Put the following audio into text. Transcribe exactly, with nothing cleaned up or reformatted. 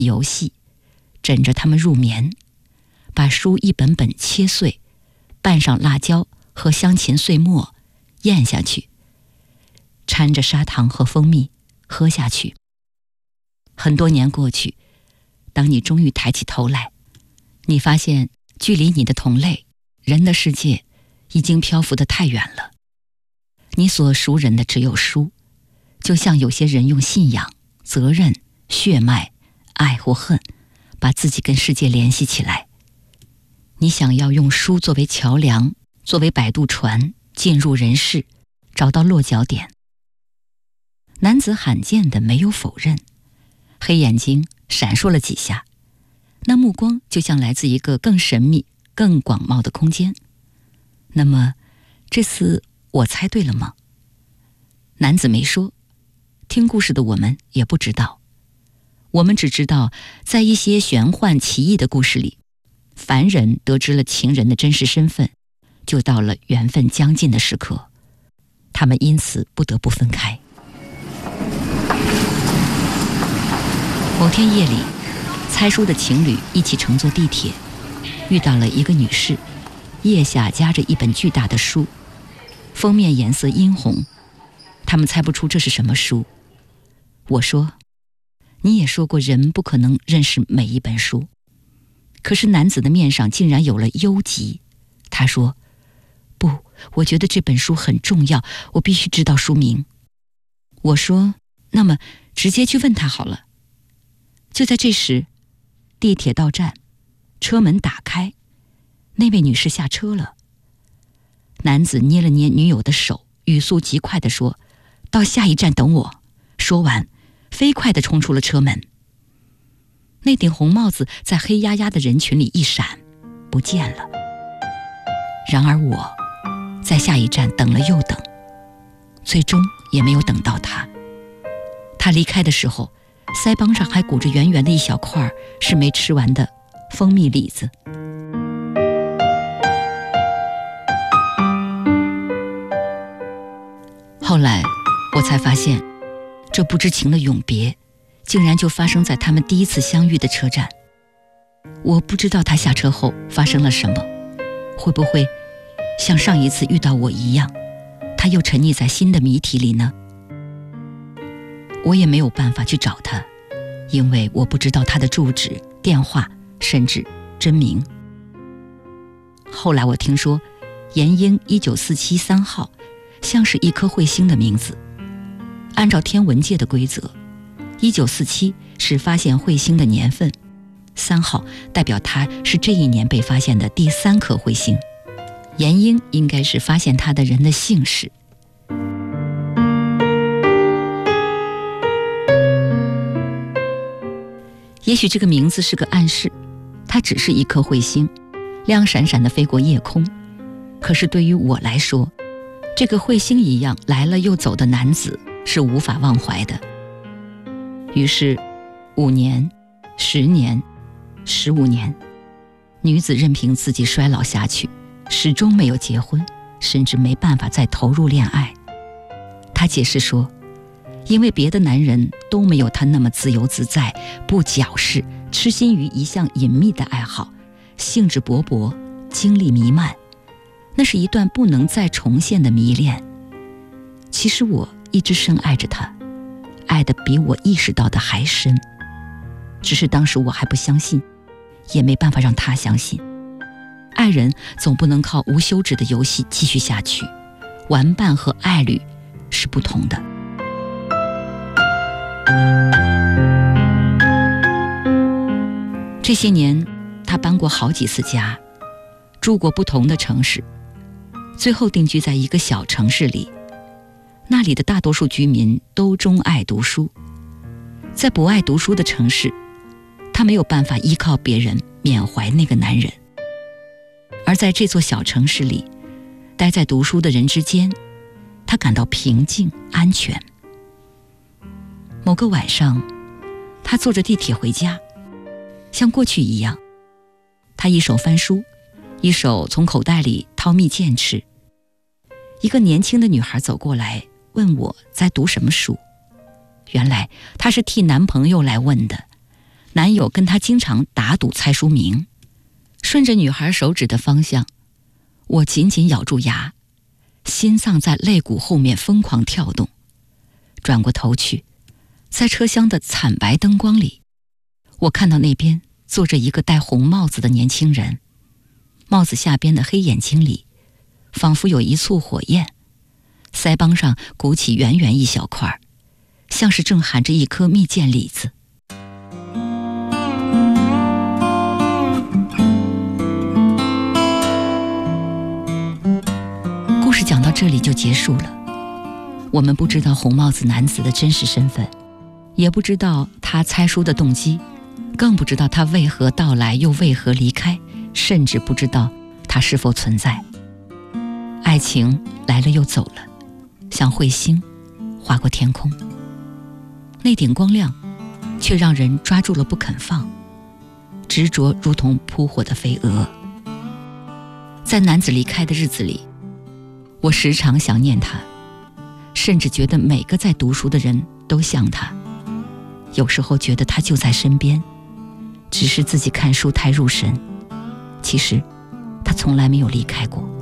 游戏，枕着它们入眠，把书一本本切碎，拌上辣椒和香芹碎末，咽下去，掺着砂糖和蜂蜜喝下去。很多年过去，当你终于抬起头来，你发现距离你的同类，人的世界已经漂浮得太远了。你所熟人的只有书，就像有些人用信仰、责任、血脉、爱或恨，把自己跟世界联系起来。你想要用书作为桥梁，作为摆渡船，进入人世，找到落脚点。男子罕见的没有否认，黑眼睛闪烁了几下，那目光就像来自一个更神秘、更广袤的空间。那么，这次我猜对了吗？男子没说，听故事的我们也不知道。我们只知道，在一些玄幻奇异的故事里，凡人得知了情人的真实身份，就到了缘分将尽的时刻，他们因此不得不分开。某天夜里，猜书的情侣一起乘坐地铁，遇到了一个女士，腋下夹着一本巨大的书，封面颜色殷红，他们猜不出这是什么书。我说，你也说过人不可能认识每一本书，可是男子的面上竟然有了忧急。他说，不，我觉得这本书很重要，我必须知道书名。我说，那么直接去问他好了。就在这时，地铁到站，车门打开，那位女士下车了。男子捏了捏女友的手，语速极快地说，到下一站等我。说完，飞快地冲出了车门。那顶红帽子在黑压压的人群里一闪，不见了。然而我在下一站等了又等，最终也没有等到他。他离开的时候，腮帮上还鼓着圆圆的一小块是没吃完的蜂蜜李子。后来我才发现，这不知情的永别竟然就发生在他们第一次相遇的车站。我不知道他下车后发生了什么，会不会像上一次遇到我一样，他又沉溺在新的谜题里呢？我也没有办法去找他，因为我不知道他的住址、电话，甚至真名。后来我听说，延英一九四七三号像是一颗彗星的名字。按照天文界的规则，一九四七是发现彗星的年份，三号代表它是这一年被发现的第三颗彗星。延英应该是发现它的人的姓氏。也许这个名字是个暗示，它只是一颗彗星，亮闪闪地飞过夜空。可是对于我来说，这个彗星一样来了又走的男子是无法忘怀的。于是五年、十年、十五年，女子任凭自己衰老下去，始终没有结婚，甚至没办法再投入恋爱。她解释说，因为别的男人都没有她那么自由自在，不矫饰，痴心于一项隐秘的爱好，兴致勃勃，精力弥漫，那是一段不能再重现的迷恋。其实我一直深爱着他，爱得比我意识到的还深，只是当时我还不相信，也没办法让他相信。爱人总不能靠无休止的游戏继续下去，玩伴和爱侣是不同的。这些年他搬过好几次家，住过不同的城市，最后定居在一个小城市里。那里的大多数居民都钟爱读书，在不爱读书的城市，他没有办法依靠别人缅怀那个男人。而在这座小城市里，待在读书的人之间，他感到平静安全。某个晚上，他坐着地铁回家，像过去一样，他一手翻书，一手从口袋里掏蜜饯吃。一个年轻的女孩走过来问我在读什么书，原来她是替男朋友来问的。 男友跟她经常打赌猜书名。顺着女孩手指的方向，我紧紧咬住牙，心脏在肋骨后面疯狂跳动。转过头去，在车厢的惨白灯光里，我看到那边坐着一个戴红帽子的年轻人，帽子下边的黑眼睛里仿佛有一簇火焰，腮帮上鼓起圆圆一小块，像是正含着一颗蜜饯李子。故事讲到这里就结束了。我们不知道红帽子男子的真实身份，也不知道他猜书的动机，更不知道他为何到来又为何离开，甚至不知道他是否存在。爱情来了又走了，像彗星划过天空，那点光亮却让人抓住了不肯放，执着如同扑火的飞蛾。在男子离开的日子里，我时常想念他，甚至觉得每个在读书的人都像他。有时候觉得他就在身边，只是自己看书太入神，其实他从来没有离开过。